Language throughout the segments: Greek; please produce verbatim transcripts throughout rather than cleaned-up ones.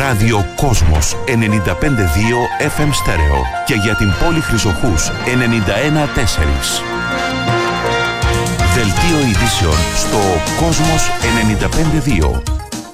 Ράδιο Κόσμος ενενήντα πέντε κόμμα δύο εφ εμ στέρεο και για την πόλη Χρυσοχούς ενενήντα ένα κόμμα τέσσερα. Δελτίο ειδήσεων στο Κόσμος ενενήντα πέντε κόμμα δύο.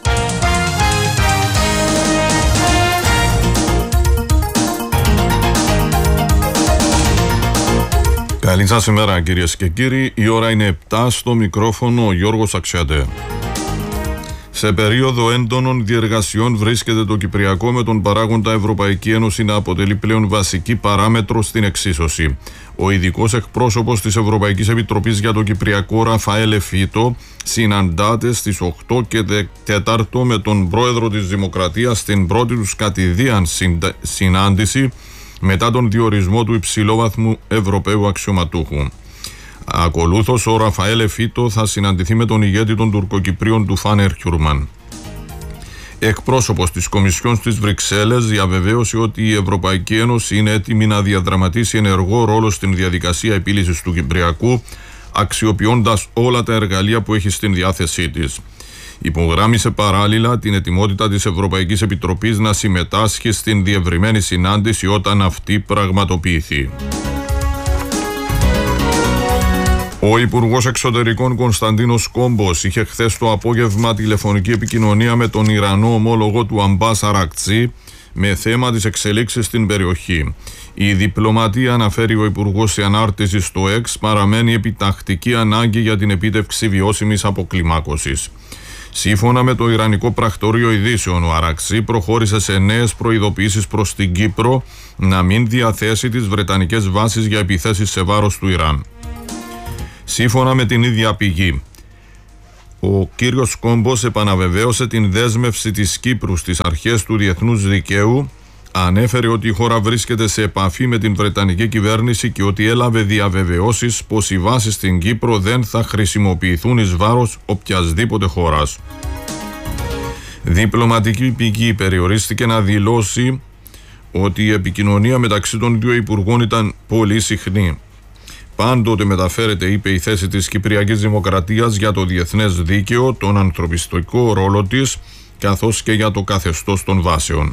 Καλή σας ημέρα κυρίες και κύριοι, η ώρα είναι επτά, στο μικρόφωνο ο Γιώργος Αξιαντέ. Σε περίοδο έντονων διεργασιών βρίσκεται το Κυπριακό με τον παράγοντα Ευρωπαϊκή Ένωση να αποτελεί πλέον βασική παράμετρο στην εξίσωση. Ο ειδικός εκπρόσωπος της Ευρωπαϊκής Επιτροπής για το Κυπριακό, Ραφαέλ Φίτο, συναντάται στις οκτώ και τέσσερα με τον πρόεδρο της Δημοκρατίας στην πρώτη τους κατηδίαν συνάντηση μετά τον διορισμό του υψηλόβαθμου Ευρωπαίου αξιωματούχου. Ακολούθως, ο Ραφαέλ Φίτο θα συναντηθεί με τον ηγέτη των Τουρκοκυπρίων του Φάνερ Κιούρμαν. Εκπρόσωπος της Κομισιόν στις Βρυξέλλες διαβεβαίωσε ότι η Ευρωπαϊκή Ένωση είναι έτοιμη να διαδραματίσει ενεργό ρόλο στην διαδικασία επίλυσης του Κυπριακού, αξιοποιώντας όλα τα εργαλεία που έχει στην διάθεσή της. Υπογράμμισε παράλληλα την ετοιμότητα της Ευρωπαϊκής Επιτροπής να συμμετάσχει στην διευρυμένη συνάντηση όταν αυτή πραγματοποιηθεί. Ο Υπουργός Εξωτερικών Κωνσταντίνος Κόμπος είχε χθες το απόγευμα τηλεφωνική επικοινωνία με τον Ιρανό ομόλογο του Αμπάς Αρακτσί με θέμα τις εξελίξεις στην περιοχή. Η διπλωματία, αναφέρει ο Υπουργός σε ανάρτηση στο X, παραμένει επιτακτική ανάγκη για την επίτευξη βιώσιμης αποκλιμάκωσης. Σύμφωνα με το Ιρανικό Πρακτορείο Ειδήσεων, ο Αρακτσί προχώρησε σε νέες προειδοποιήσεις προς την Κύπρο να μην διαθέσει τις βρετανικές βάσεις για επιθέσεις σε βάρος του Ιράν. Σύμφωνα με την ίδια πηγή, ο κύριος Κόμπος επαναβεβαίωσε την δέσμευση της Κύπρου στις αρχές του διεθνούς δικαίου, ανέφερε ότι η χώρα βρίσκεται σε επαφή με την Βρετανική κυβέρνηση και ότι έλαβε διαβεβαιώσεις πως οι βάσεις στην Κύπρο δεν θα χρησιμοποιηθούν εις βάρος οποιασδήποτε χώρας. Διπλωματική πηγή περιορίστηκε να δηλώσει ότι η επικοινωνία μεταξύ των δύο υπουργών ήταν πολύ συχνή. Πάντοτε μεταφέρεται, είπε, η θέση της Κυπριακής Δημοκρατίας για το διεθνές δίκαιο, τον ανθρωπιστικό ρόλο της, καθώς και για το καθεστώς των βάσεων.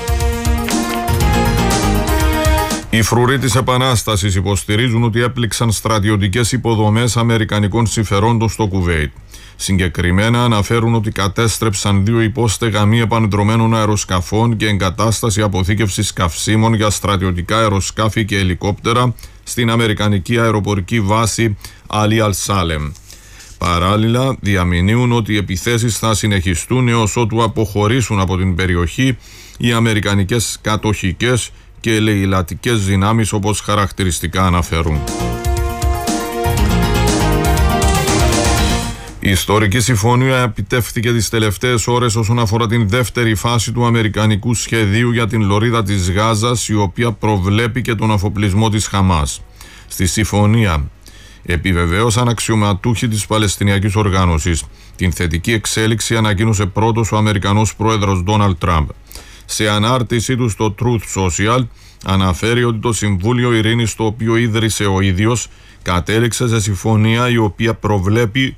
Οι φρουροί της Επανάστασης υποστηρίζουν ότι έπληξαν στρατιωτικές υποδομές αμερικανικών συμφερόντων στο Κουβέιτ. Συγκεκριμένα αναφέρουν ότι κατέστρεψαν δύο υπόστεγα μη επανδρομένων αεροσκαφών και εγκατάσταση αποθήκευσης καυσίμων για στρατιωτικά αεροσκάφη και ελικόπτερα στην αμερικανική αεροπορική βάση Αλί Αλ-Σάλεμ. Παράλληλα, διαμηνύουν ότι οι επιθέσεις θα συνεχιστούν έως ότου αποχωρήσουν από την περιοχή οι αμερικανικές κατοχικές και ελεηλατικές δυνάμεις, όπως χαρακτηριστικά αναφέρουν. Η ιστορική συμφωνία επιτεύχθηκε τις τελευταίες ώρες όσον αφορά την δεύτερη φάση του αμερικανικού σχεδίου για την λωρίδα της Γάζας, η οποία προβλέπει και τον αφοπλισμό της Χαμάς. Στη συμφωνία επιβεβαίωσαν αξιωματούχοι της Παλαιστινιακής Οργάνωσης. Την θετική εξέλιξη ανακοίνωσε πρώτος ο Αμερικανός πρόεδρος Ντόναλντ Τραμπ. Σε ανάρτησή του στο Truth Social αναφέρει ότι το Συμβούλιο Ειρήνης, το οποίο ίδρυσε ο ίδιος, κατέληξε σε συμφωνία η οποία προβλέπει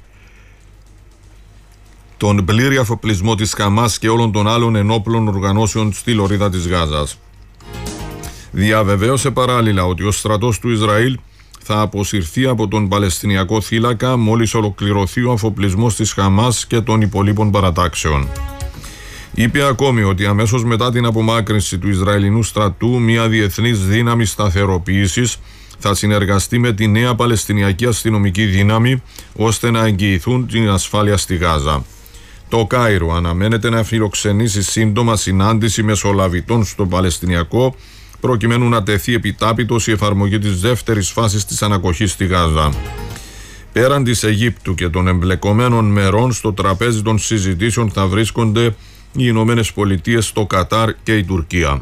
τον πλήρη αφοπλισμό της Χαμάς και όλων των άλλων ενόπλων οργανώσεων στη λωρίδα της Γάζας. Διαβεβαίωσε παράλληλα ότι ο στρατός του Ισραήλ θα αποσυρθεί από τον Παλαιστινιακό θύλακα μόλις ολοκληρωθεί ο αφοπλισμός της Χαμάς και των υπολείπων παρατάξεων. Είπε ακόμη ότι αμέσως μετά την απομάκρυνση του Ισραηλινού στρατού, μια διεθνής δύναμη σταθεροποίησης θα συνεργαστεί με τη νέα Παλαιστινιακή αστυνομική δύναμη ώστε να εγγυηθούν την ασφάλεια στη Γάζα. Το Κάιρο αναμένεται να φιλοξενήσει σύντομα συνάντηση μεσολαβητών στο Παλαιστινιακό προκειμένου να τεθεί επιτάπητος η εφαρμογή της δεύτερης φάσης της ανακοχής στη Γάζα. Πέραν της Αιγύπτου και των εμπλεκομένων μερών, στο τραπέζι των συζητήσεων θα βρίσκονται οι Ηνωμένες Πολιτείες, το Κατάρ και η Τουρκία.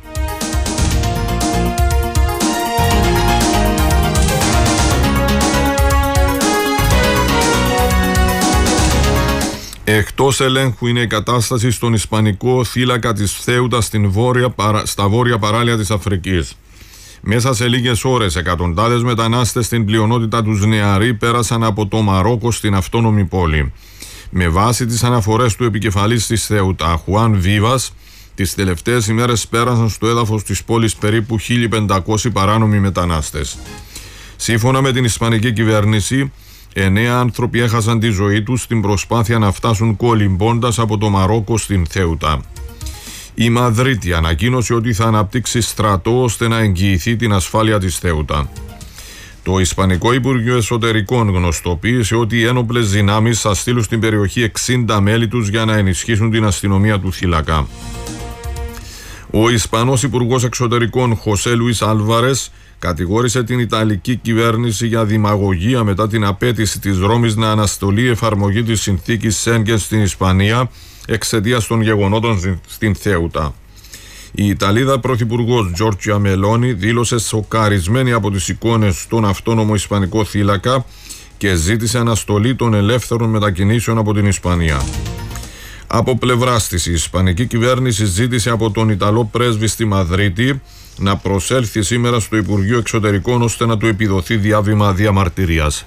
Εκτός ελέγχου είναι η κατάσταση στον Ισπανικό θύλακα της Φθέουτα στην βόρεια, στα βόρεια παράλια της Αφρικής. Μέσα σε λίγες ώρες, εκατοντάδες μετανάστες, στην πλειονότητα τους νεαροί, πέρασαν από το Μαρόκο στην αυτόνομη πόλη. Με βάση τις αναφορές του επικεφαλής της Θέουτα, Χουάν Βίβας, Τις τελευταίες ημέρες πέρασαν στο έδαφος της πόλης περίπου χίλια πεντακόσιοι παράνομοι μετανάστες. Σύμφωνα με την Ισπανική κυβέρνηση, εννέα άνθρωποι έχασαν τη ζωή τους στην προσπάθεια να φτάσουν κολυμπώντας από το Μαρόκο στην Θέουτα. Η Μαδρίτη ανακοίνωσε ότι θα αναπτύξει στρατό ώστε να εγγυηθεί την ασφάλεια της Θέουτα. Το Ισπανικό Υπουργείο Εσωτερικών γνωστοποίησε ότι οι ένοπλες δυνάμεις θα στείλουν στην περιοχή εξήντα μέλη τους για να ενισχύσουν την αστυνομία του θύλακα. Ο Ισπανός Υπουργός Εξωτερικών Χωσέ Λουίς Άλβαρες κατηγόρησε την Ιταλική κυβέρνηση για δημαγωγία μετά την απέτηση της Ρώμης να αναστολεί η εφαρμογή της συνθήκης Σέγγεν στην Ισπανία εξαιτίας των γεγονότων στην Θέουτα. Η Ιταλίδα Πρωθυπουργός Τζόρτζια Μελόνι δήλωσε σοκαρισμένη από τις εικόνες στον αυτόνομο Ισπανικό θύλακα και ζήτησε αναστολή των ελεύθερων μετακινήσεων από την Ισπανία. Από πλευράς της, η Ισπανική κυβέρνηση ζήτησε από τον Ιταλό πρέσβη στη Μαδρίτη να προσέλθει σήμερα στο Υπουργείο Εξωτερικών ώστε να του επιδοθεί διάβημα διαμαρτυρίας.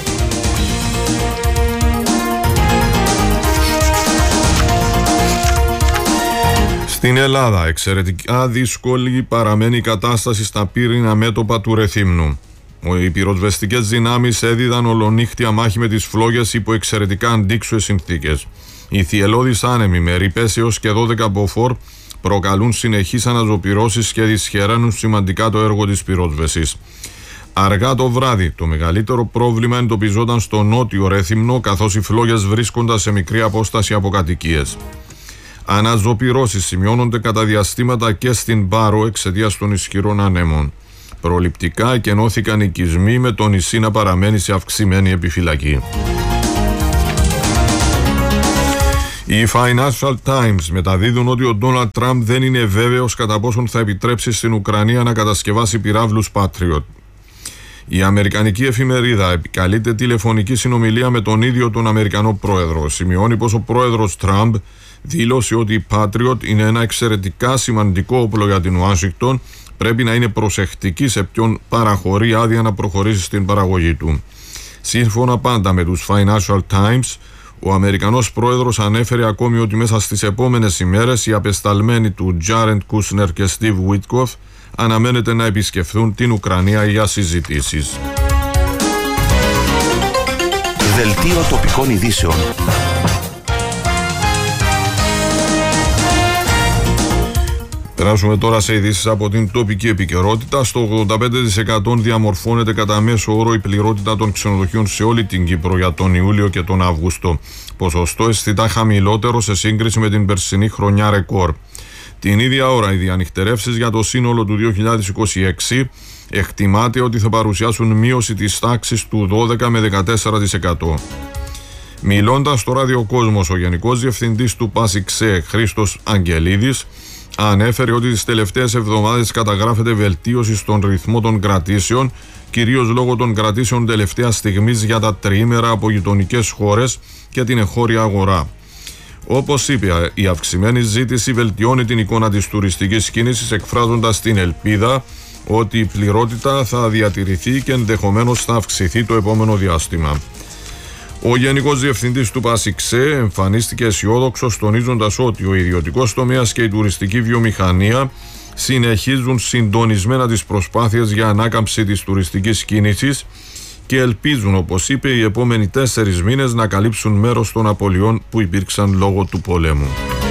Στην Ελλάδα, εξαιρετικά δύσκολη παραμένει η κατάσταση στα πύρινα μέτωπα του Ρεθύμνου. Οι πυροσβεστικές δυνάμεις έδιδαν ολονύχτια μάχη με τις φλόγες υπό εξαιρετικά αντίξωες συνθήκες. Οι θυελλώδεις άνεμοι με ρηπές έως και δώδεκα μποφόρ προκαλούν συνεχείς αναζωπυρώσεις και δυσχεραίνουν σημαντικά το έργο της πυρόσβεσης. Αργά το βράδυ, το μεγαλύτερο πρόβλημα εντοπιζόταν στο νότιο Ρέθυμνο, καθώς οι φλόγες βρίσκονταν σε μικρή απόσταση από κατοικίες. Αναζωπυρώσεις σημειώνονται κατά διαστήματα και στην Πάρο εξαιτίας των ισχυρών ανέμων. Προληπτικά εκενώθηκαν οικισμοί με το νησί να παραμένει σε αυξημένη επιφυλακή. Οι Financial Times μεταδίδουν ότι ο Ντόναλντ Τραμπ δεν είναι βέβαιος κατά πόσον θα επιτρέψει στην Ουκρανία να κατασκευάσει πυράβλους Patriot. Η αμερικανική εφημερίδα επικαλείται τηλεφωνική συνομιλία με τον ίδιο τον Αμερικανό πρόεδρο. Σημειώνει πως ο πρόεδρος Τραμπ δήλωσε ότι η Patriot είναι ένα εξαιρετικά σημαντικό όπλο για την Ουάσιγκτον, πρέπει να είναι προσεκτική σε ποιον παραχωρεί άδεια να προχωρήσει στην παραγωγή του. Σύμφωνα πάντα με τους Financial Times, ο Αμερικανός πρόεδρος ανέφερε ακόμη ότι μέσα στις επόμενες ημέρες οι απεσταλμένοι του Jared Kushner και Steve Witkoff αναμένεται να επισκεφθούν την Ουκρανία για συζητήσεις. Δελτίο τοπικών ειδήσεων. Περάσουμε τώρα σε ειδήσεις από την τοπική επικαιρότητα. Στο ογδόντα πέντε τοις εκατό διαμορφώνεται κατά μέσο όρο η πληρότητα των ξενοδοχείων σε όλη την Κύπρο για τον Ιούλιο και τον Αύγουστο. Ποσοστό αισθητά χαμηλότερο σε σύγκριση με την περσινή χρονιά ρεκόρ. Την ίδια ώρα, οι διανυχτερεύσεις για το σύνολο του δύο χιλιάδες είκοσι έξι εκτιμάται ότι θα παρουσιάσουν μείωση της τάξης του δώδεκα με δεκατέσσερα τοις εκατό. Μιλώντας στο ραδιοκόσμος, ο Γενικός Διευθυντής του ΠΑΣΙΚΣΕ, Χρήστος Αγγελίδης, ανέφερε ότι τις τελευταίες εβδομάδες καταγράφεται βελτίωση στον ρυθμό των κρατήσεων, κυρίως λόγω των κρατήσεων τελευταία στιγμής για τα τριήμερα από γειτονικές χώρες και την εγχώρια αγορά. Όπως είπε, η αυξημένη ζήτηση βελτιώνει την εικόνα της τουριστικής κίνησης, εκφράζοντας την ελπίδα ότι η πληρότητα θα διατηρηθεί και ενδεχομένως θα αυξηθεί το επόμενο διάστημα. Ο Γενικός Διευθυντής του ΠΑΣΙΚΣΕ εμφανίστηκε αισιόδοξος, τονίζοντας ότι ο ιδιωτικός τομέας και η τουριστική βιομηχανία συνεχίζουν συντονισμένα τις προσπάθειες για ανάκαμψη της τουριστικής κίνησης και ελπίζουν, όπως είπε, οι επόμενοι τέσσερις μήνες να καλύψουν μέρος των απολειών που υπήρξαν λόγω του πολέμου.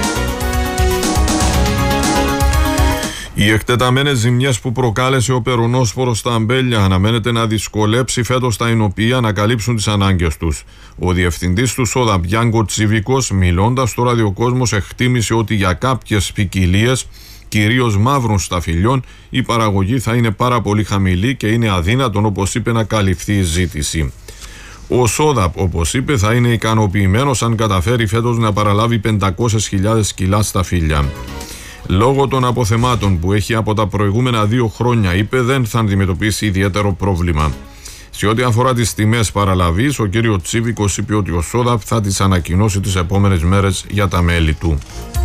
Οι εκτεταμένες ζημιές που προκάλεσε ο περονόσφορος στα αμπέλια αναμένεται να δυσκολέψει φέτος τα εινοποιεία να καλύψουν τις ανάγκες τους. Ο διευθυντής του ΣΟΔΑ, Μπιάνκο Τσιβικός, μιλώντας στο ραδιοκόσμος, εκτίμησε ότι για κάποιες ποικιλίες, κυρίως μαύρων σταφυλιών, η παραγωγή θα είναι πάρα πολύ χαμηλή και είναι αδύνατον, όπως είπε, να καλυφθεί η ζήτηση. Ο ΣΟΔΑΠ, όπως είπε, θα είναι ικανοποιημένος αν καταφέρει φέτος να παραλάβει πεντακόσιες χιλιάδες κιλά σταφύλια. Λόγω των αποθεμάτων που έχει από τα προηγούμενα δύο χρόνια, είπε, δεν θα αντιμετωπίσει ιδιαίτερο πρόβλημα. Σε ό,τι αφορά τις τιμές παραλαβής, ο κ. Τσίβικος είπε ότι ο ΣΟΔΑΠ θα τις ανακοινώσει τις επόμενες μέρες για τα μέλη του.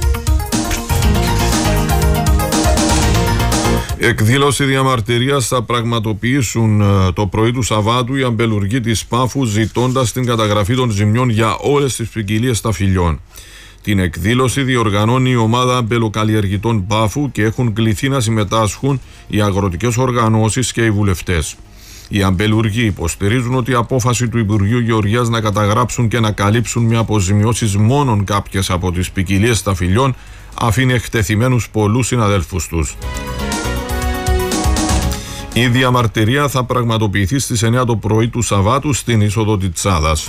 Εκδήλωση διαμαρτυρίας θα πραγματοποιήσουν το πρωί του Σαββάτου οι αμπελουργοί της Πάφου, ζητώντας την καταγραφή των ζημιών για όλες τις ποικιλίες σταφυλιών. Την εκδήλωση διοργανώνει η ομάδα αμπελοκαλλιεργητών Πάφου και έχουν κληθεί να συμμετάσχουν οι αγροτικές οργανώσεις και οι βουλευτές. Οι αμπελουργοί υποστηρίζουν ότι η απόφαση του Υπουργείου Γεωργίας να καταγράψουν και να καλύψουν με αποζημιώσεις μόνον κάποιες από τις ποικιλίες σταφυλιών αφήνει εκτεθειμένους πολλούς συναδέλφους τους. Η διαμαρτυρία θα πραγματοποιηθεί στις εννιά το πρωί του Σαββάτου στην είσοδο Τιτσάδας.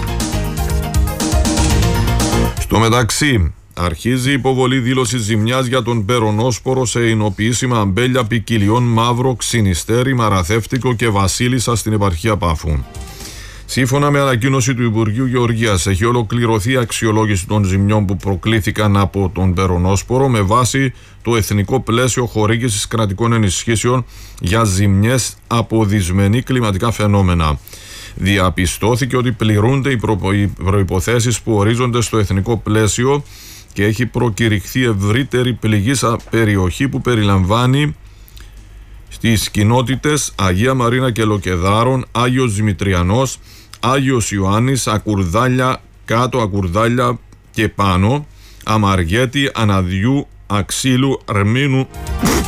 Στο μεταξύ, αρχίζει η υποβολή δήλωση ζημιάς για τον περονόσπορο σε εινοποιήσιμα αμπέλια ποικιλιών μαύρο, ξινιστέρι, μαραθεύτικο και βασίλισσα στην επαρχία Πάφου. Σύμφωνα με ανακοίνωση του Υπουργείου Γεωργίας, έχει ολοκληρωθεί η αξιολόγηση των ζημιών που προκλήθηκαν από τον περονόσπορο με βάση το εθνικό πλαίσιο χορήγησης κρατικών ενισχύσεων για ζημιές από δυσμενή κλιματικά φαινόμενα. Διαπιστώθηκε ότι πληρούνται οι προϋποθέσεις που ορίζονται στο εθνικό πλαίσιο και έχει προκηρυχθεί ευρύτερη πληγήσα περιοχή που περιλαμβάνει στις κοινότητες Αγία Μαρίνα και Λοκεδάρων, Άγιος Δημητριανός, Άγιος Ιωάννης, Ακουρδάλια, Κάτω Ακουρδάλια και Πάνω, Αμαργέτη, Αναδιού, Αξίλου, Αρμίνου